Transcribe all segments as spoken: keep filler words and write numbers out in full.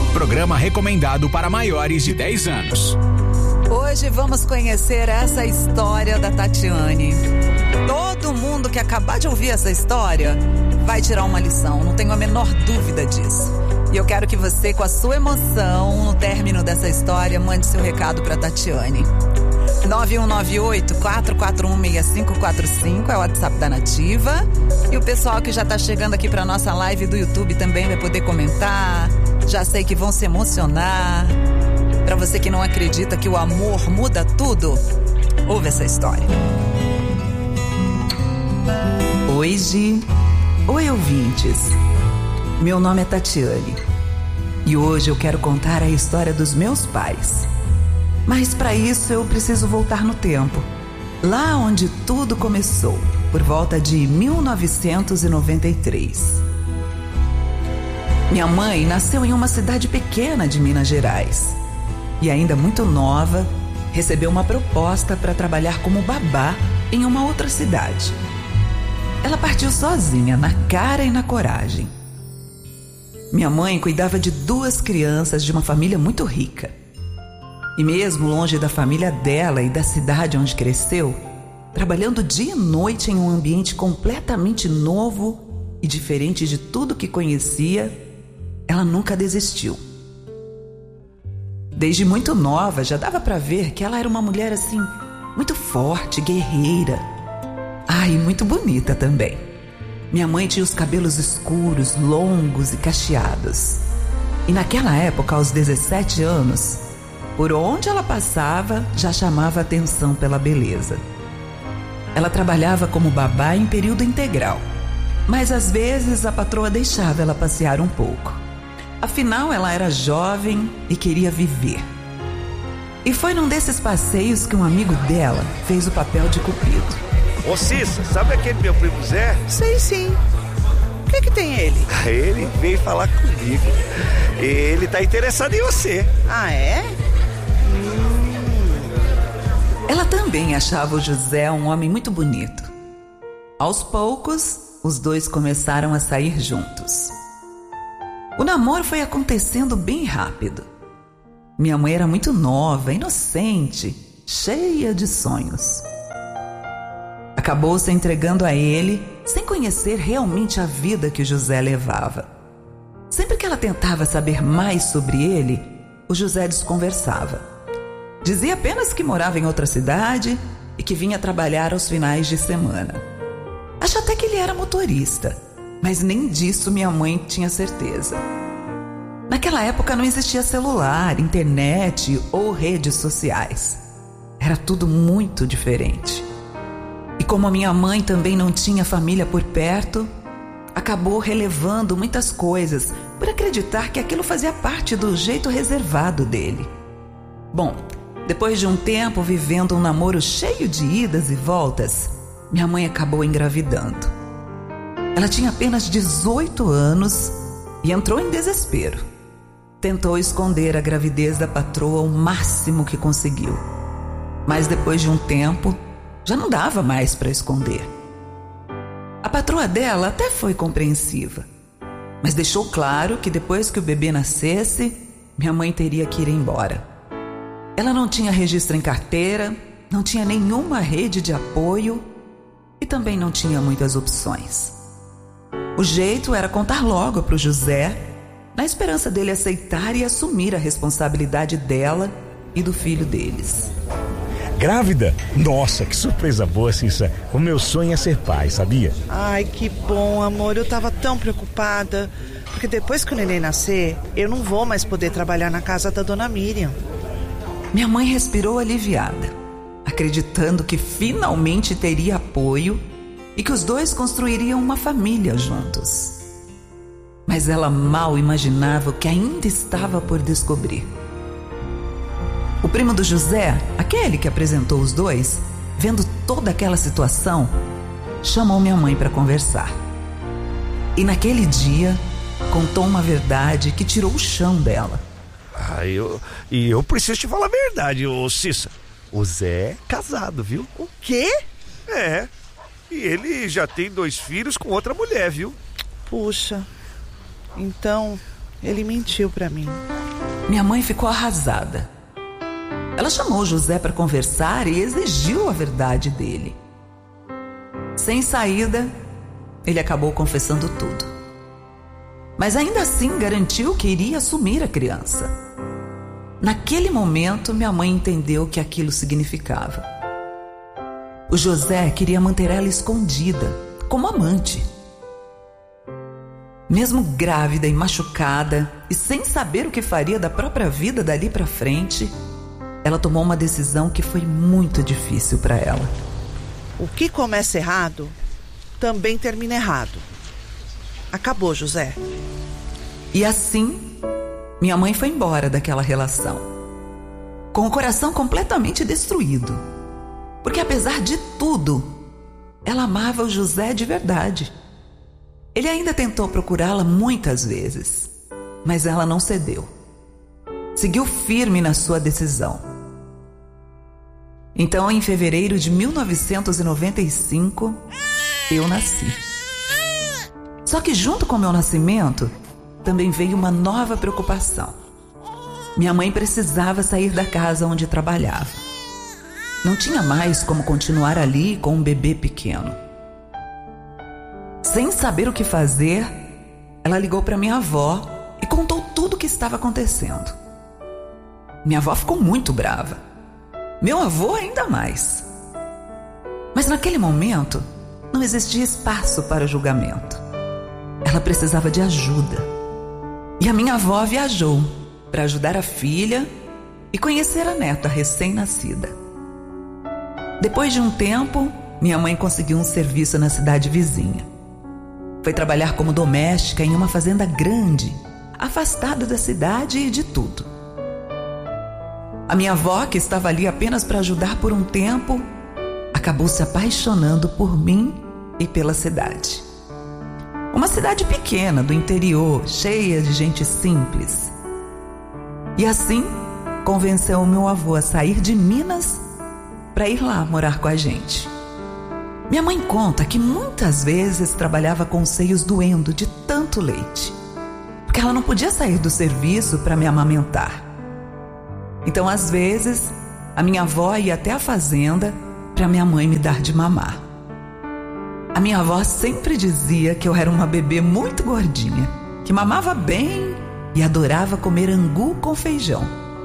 Programa recomendado para maiores de dez anos. Hoje vamos conhecer essa história da Tatiane. Todo mundo que acabar de ouvir essa história vai tirar uma lição, não tenho a menor dúvida disso. E eu quero que você, com a sua emoção, no término dessa história, mande seu recado para Tatiane. nove um nove oito, quatro quatro um, seis cinco quatro cinco é o WhatsApp da Nativa. E o pessoal que já tá chegando aqui pra nossa live do YouTube também vai poder comentar. Já sei que vão se emocionar. Pra você que não acredita que o amor muda tudo, ouve essa história. Oi, Gi. Oi, ouvintes. Meu nome é Tatiane. E hoje eu quero contar a história dos meus pais. Mas para isso eu preciso voltar no tempo, lá onde tudo começou, por volta de mil novecentos e noventa e três. Minha mãe nasceu em uma cidade pequena de Minas Gerais e, ainda muito nova, recebeu uma proposta para trabalhar como babá em uma outra cidade. Ela partiu sozinha, na cara e na coragem. Minha mãe cuidava de duas crianças de uma família muito rica. E mesmo longe da família dela e da cidade onde cresceu, trabalhando dia e noite em um ambiente completamente novo e diferente de tudo que conhecia, ela nunca desistiu. Desde muito nova já dava para ver que ela era uma mulher assim, muito forte, guerreira. Ah, e muito bonita também. Minha mãe tinha os cabelos escuros, longos e cacheados. E naquela época, aos dezessete anos, por onde ela passava, já chamava atenção pela beleza. Ela trabalhava como babá em período integral, mas às vezes a patroa deixava ela passear um pouco. Afinal, ela era jovem e queria viver. E foi num desses passeios que um amigo dela fez o papel de cupido. Ô Cissa, sabe aquele meu primo Zé? Sei sim. O que que tem ele? Ele veio falar comigo. Ele tá interessado em você. Ah, é? Ela também achava o José um homem muito bonito. Aos poucos, os dois começaram a sair juntos. O namoro foi acontecendo bem rápido. Minha mãe era muito nova, inocente, cheia de sonhos. Acabou se entregando a ele sem conhecer realmente a vida que o José levava. Sempre que ela tentava saber mais sobre ele, o José desconversava. Dizia apenas que morava em outra cidade e que vinha trabalhar aos finais de semana. Acho até que ele era motorista, mas nem disso minha mãe tinha certeza. Naquela época não existia celular, internet ou redes sociais. Era tudo muito diferente. E como a minha mãe também não tinha família por perto, acabou relevando muitas coisas por acreditar que aquilo fazia parte do jeito reservado dele. Bom, depois de um tempo vivendo um namoro cheio de idas e voltas, minha mãe acabou engravidando. Ela tinha apenas dezoito anos e entrou em desespero. Tentou esconder a gravidez da patroa o máximo que conseguiu. Mas depois de um tempo, já não dava mais para esconder. A patroa dela até foi compreensiva, mas deixou claro que depois que o bebê nascesse, minha mãe teria que ir embora. Ela não tinha registro em carteira, não tinha nenhuma rede de apoio e também não tinha muitas opções. O jeito era contar logo para o José, na esperança dele aceitar e assumir a responsabilidade dela e do filho deles. Grávida? Nossa, que surpresa boa, Cissa. O meu sonho é ser pai, sabia? Ai, que bom, amor. Eu tava tão preocupada. Porque depois que o neném nascer, eu não vou mais poder trabalhar na casa da dona Miriam. Minha mãe respirou aliviada, acreditando que finalmente teria apoio e que os dois construiriam uma família juntos. Mas ela mal imaginava o que ainda estava por descobrir. O primo do José, aquele que apresentou os dois, vendo toda aquela situação, chamou minha mãe para conversar. E naquele dia, contou uma verdade que tirou o chão dela. Ah, eu, e eu preciso te falar a verdade, ô Cissa. O Zé é casado, viu? O quê? É, e ele já tem dois filhos com outra mulher, viu? Puxa, então ele mentiu pra mim. Minha mãe ficou arrasada. Ela chamou José para conversar e exigiu a verdade dele. Sem saída, ele acabou confessando tudo. Mas ainda assim garantiu que iria assumir a criança. Naquele momento, minha mãe entendeu o que aquilo significava. O José queria manter ela escondida, como amante. Mesmo grávida e machucada, e sem saber o que faria da própria vida dali para frente, ela tomou uma decisão que foi muito difícil para ela. O que começa errado, também termina errado. Acabou, José. E assim, minha mãe foi embora daquela relação, com o coração completamente destruído. Porque apesar de tudo, ela amava o José de verdade. Ele ainda tentou procurá-la muitas vezes, mas ela não cedeu. Seguiu firme na sua decisão. Então, em fevereiro de mil novecentos e noventa e cinco, eu nasci. Só que junto com meu nascimento, também veio uma nova preocupação. Minha mãe precisava sair da casa onde trabalhava. Não tinha mais como continuar ali com um bebê pequeno. Sem saber o que fazer, ela ligou para minha avó e contou tudo o que estava acontecendo. Minha avó ficou muito brava. Meu avô ainda mais. Mas naquele momento, não existia espaço para julgamento. Ela precisava de ajuda. E a minha avó viajou para ajudar a filha e conhecer a neta recém-nascida. Depois de um tempo, minha mãe conseguiu um serviço na cidade vizinha. Foi trabalhar como doméstica em uma fazenda grande, afastada da cidade e de tudo. A minha avó, que estava ali apenas para ajudar por um tempo, acabou se apaixonando por mim e pela cidade. Uma cidade pequena, do interior, cheia de gente simples. E assim, convenceu o meu avô a sair de Minas para ir lá morar com a gente. Minha mãe conta que muitas vezes trabalhava com os seios doendo de tanto leite, porque ela não podia sair do serviço para me amamentar. Então, às vezes, a minha avó ia até a fazenda para minha mãe me dar de mamar. A minha avó sempre dizia que eu era uma bebê muito gordinha, que mamava bem e adorava comer angu com feijão.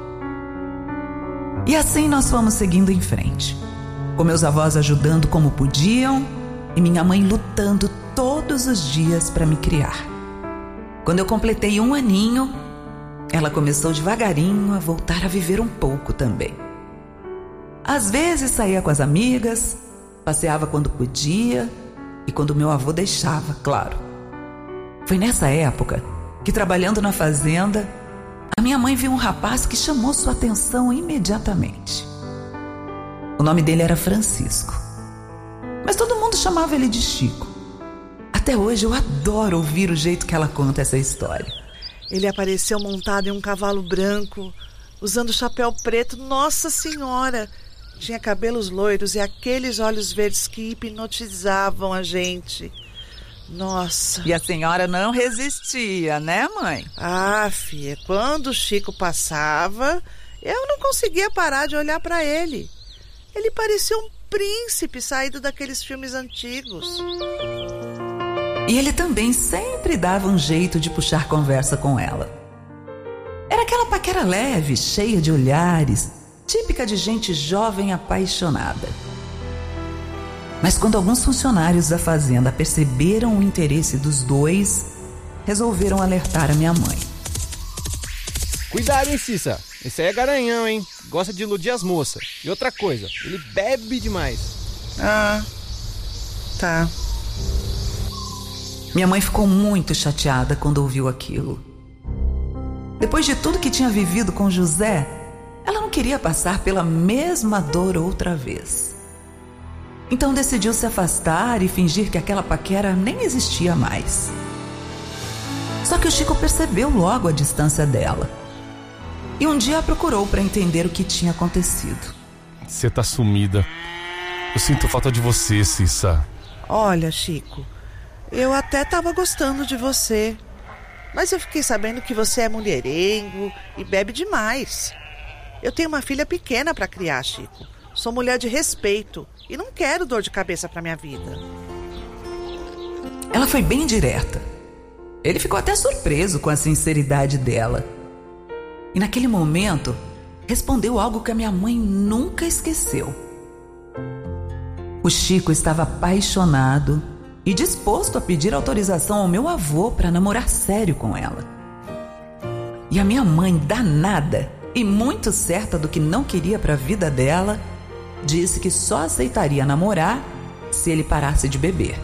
E assim nós fomos seguindo em frente, com meus avós ajudando como podiam e minha mãe lutando todos os dias para me criar. Quando eu completei um aninho, ela começou devagarinho a voltar a viver um pouco também. Às vezes saía com as amigas, passeava quando podia e quando meu avô deixava, claro. Foi nessa época que, trabalhando na fazenda, a minha mãe viu um rapaz que chamou sua atenção imediatamente. O nome dele era Francisco, mas todo mundo chamava ele de Chico. Até hoje eu adoro ouvir o jeito que ela conta essa história. Ele apareceu montado em um cavalo branco, usando chapéu preto. Nossa Senhora! Tinha cabelos loiros e aqueles olhos verdes que hipnotizavam a gente. Nossa! E a senhora não resistia, né, mãe? Ah, filha, quando o Chico passava, eu não conseguia parar de olhar para ele. Ele parecia um príncipe saído daqueles filmes antigos. E ele também sempre dava um jeito de puxar conversa com ela. Era aquela paquera leve, cheia de olhares, típica de gente jovem apaixonada. Mas quando alguns funcionários da fazenda perceberam o interesse dos dois, resolveram alertar a minha mãe. Cuidado, hein, Cissa? Esse aí é garanhão, hein? Gosta de iludir as moças. E outra coisa, ele bebe demais. Ah, tá. Minha mãe ficou muito chateada quando ouviu aquilo. Depois de tudo que tinha vivido com José, ela não queria passar pela mesma dor outra vez. Então decidiu se afastar e fingir que aquela paquera nem existia mais. Só que o Chico percebeu logo a distância dela. E um dia a procurou para entender o que tinha acontecido. Você tá sumida. Eu sinto falta de você, Cissa. Olha, Chico, eu até tava gostando de você. Mas eu fiquei sabendo que você é mulherengo e bebe demais. Eu tenho uma filha pequena para criar, Chico. Sou mulher de respeito e não quero dor de cabeça para minha vida. Ela foi bem direta. Ele ficou até surpreso com a sinceridade dela. E naquele momento, respondeu algo que a minha mãe nunca esqueceu. O Chico estava apaixonado e disposto a pedir autorização ao meu avô para namorar sério com ela. E a minha mãe, danada e muito certa do que não queria para a vida dela, disse que só aceitaria namorar se ele parasse de beber.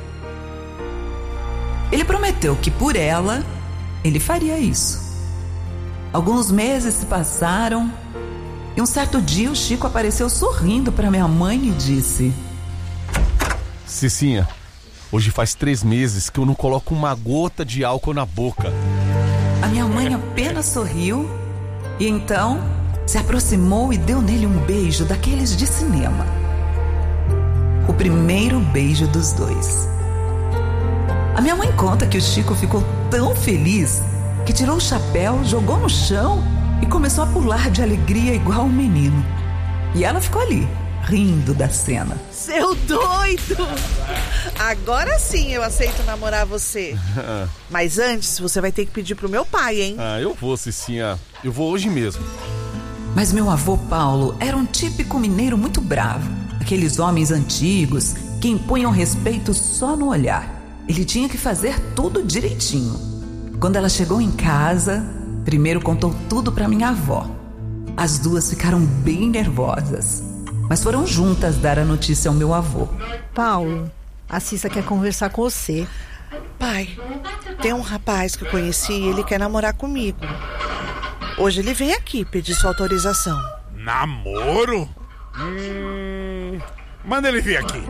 Ele prometeu que por ela, ele faria isso. Alguns meses se passaram e um certo dia o Chico apareceu sorrindo para minha mãe e disse: Cicinha, hoje faz três meses que eu não coloco uma gota de álcool na boca. A minha mãe apenas sorriu e então se aproximou e deu nele um beijo daqueles de cinema. O primeiro beijo dos dois. A minha mãe conta que o Chico ficou tão feliz que tirou o chapéu, jogou no chão e começou a pular de alegria igual um menino. E ela ficou ali, rindo da cena. Seu doido! Agora sim eu aceito namorar você. Mas antes você vai ter que pedir pro meu pai, hein? Ah, eu vou, Cicinha. Eu vou hoje mesmo. Mas meu avô Paulo era um típico mineiro muito bravo. Aqueles homens antigos que impunham respeito só no olhar. Ele tinha que fazer tudo direitinho. Quando ela chegou em casa, primeiro contou tudo para minha avó. As duas ficaram bem nervosas, mas foram juntas dar a notícia ao meu avô. Paulo, a Cissa quer conversar com você. Pai, tem um rapaz que eu conheci e ele quer namorar comigo. Hoje ele vem aqui pedir sua autorização. Namoro? Hum, manda ele vir aqui.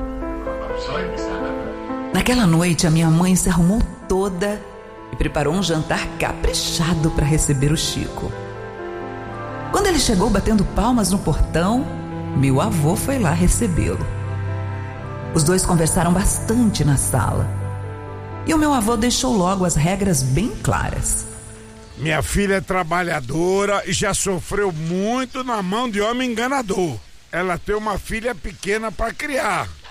Naquela noite, a minha mãe se arrumou toda e preparou um jantar caprichado para receber o Chico. Quando ele chegou batendo palmas no portão, meu avô foi lá recebê-lo. Os dois conversaram bastante na sala. E o meu avô deixou logo as regras bem claras. Minha filha é trabalhadora e já sofreu muito na mão de homem enganador. Ela tem uma filha pequena para criar.